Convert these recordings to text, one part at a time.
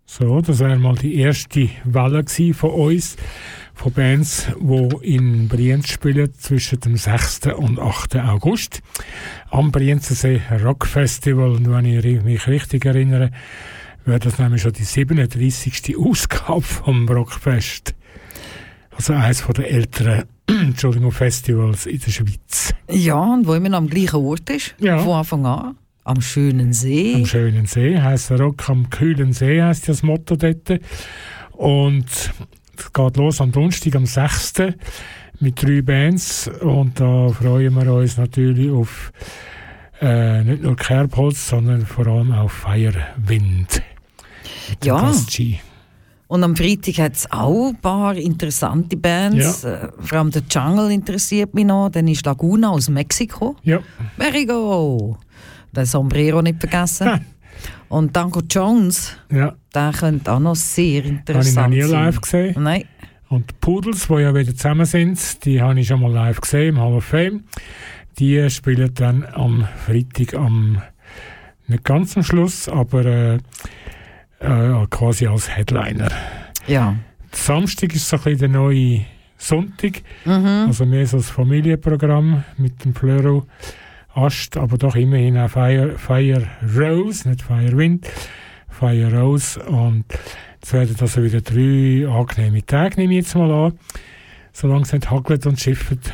So, das wäre mal die erste Welle von uns, von Bands, die in Brienz spielen, zwischen dem 6. und 8. August. Am Brienzensee Rock Festival. Und wenn ich mich richtig erinnere, wäre das nämlich schon die 37. Ausgabe vom Rockfest. Also eines der älteren Festivals in der Schweiz. Ja, und wo immer noch am gleichen Ort ist, von Anfang an. Am schönen See. Am schönen See heisst der Rock am kühlen See, heisst das Motto dort. Und es geht los am Donnerstag, am 6. mit 3 Bands. Und da freuen wir uns natürlich auf nicht nur Kerbholz, sondern vor allem auf Firewind. Ja. Und am Freitag hat es auch ein paar interessante Bands. Ja. Vor allem der Jungle interessiert mich noch. Dann ist Laguna aus Mexiko. Ja. Merigo! Den Sombrero nicht vergessen. Und Danko Jones, der könnte auch noch sehr interessant sein. Habe ich noch nie live gesehen. Nein. Und die Pudels, die ja wieder zusammen sind, die habe ich schon mal live gesehen im Hall of Fame. Die spielen dann am Freitag nicht ganz am Schluss, aber quasi als Headliner. Ja. Samstag ist so ein bisschen der neue Sonntag. Also mehr so das Familienprogramm mit dem Fleuro Ast, aber doch immerhin auch Fire Rose, nicht Firewind, Fire Rose. Und jetzt werden also wieder 3 angenehme Tage, nehme ich jetzt mal an. Solange es nicht hagelt und schifft.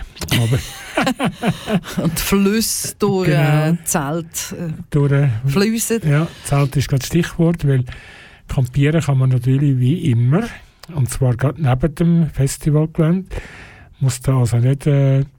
Und Flüsse durch Zelt fließen. Ja, Zelt ist gerade das Stichwort, weil campieren kann man natürlich wie immer. Und zwar gerade neben dem Festivalgelände. Muss da also nicht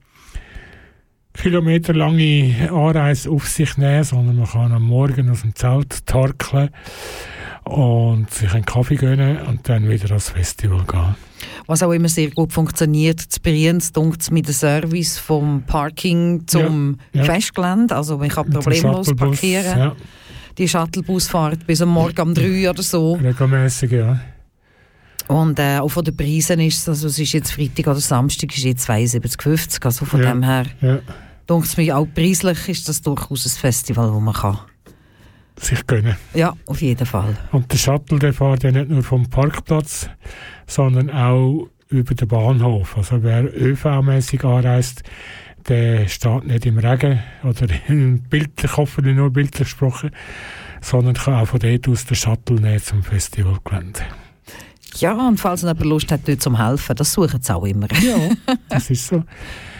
kilometerlange Anreise auf sich nehmen, sondern man kann am Morgen aus dem Zelt torkeln und sich einen Kaffee gönnen und dann wieder ans Festival gehen. Was auch immer sehr gut funktioniert, zu Brienz dunkt mit dem Service vom Parking zum Festgelände. Also man kann problemlos parkieren. Ja. Die Shuttlebusfahrt bis am Morgen um 3 oder so. Regelmässig, ja. Und auch von den Preisen ist es, also es ist jetzt Freitag oder Samstag, ist jetzt 72,50. Also von dem her denke ich mir, auch preislich ist das durchaus ein Festival, wo man kann sich gönnen. Ja, auf jeden Fall. Und der Shuttle, der fährt ja nicht nur vom Parkplatz, sondern auch über den Bahnhof. Also wer ÖV-mässig anreist, der steht nicht im Regen oder bildlich, hoffentlich nur bildlich gesprochen, sondern kann auch von dort aus den Shuttle nehmen zum Festivalgelände. Ja, und falls jemand Lust hat, dort zum Helfen, das suchen sie auch immer. Ja, das ist so.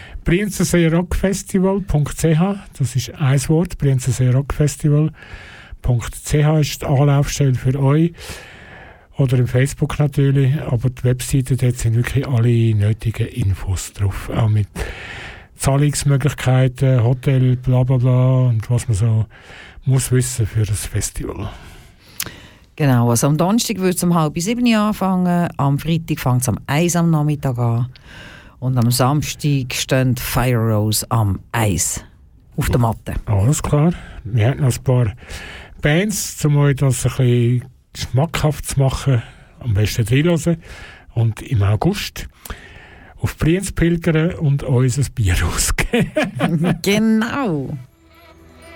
brienzenseerockfestival.ch, das ist ein Wort, brienzenseerockfestival.ch ist die Anlaufstelle für euch. Oder im Facebook natürlich, aber die Webseite, dort sind wirklich alle nötigen Infos drauf. Auch mit Zahlungsmöglichkeiten, Hotel, bla bla bla und was man so muss wissen für das Festival. Genau, also am Donnerstag wird es um 6:30 anfangen, am Freitag fängt es am 1 am Nachmittag an und am Samstag stehen Fire Rose am 1 auf der Matte. Alles klar. Wir haben noch ein paar Bands, um euch das ein bisschen schmackhaft zu machen, am besten reinhören und im August auf Brienz pilgern und uns ein Bier ausgeben. Genau.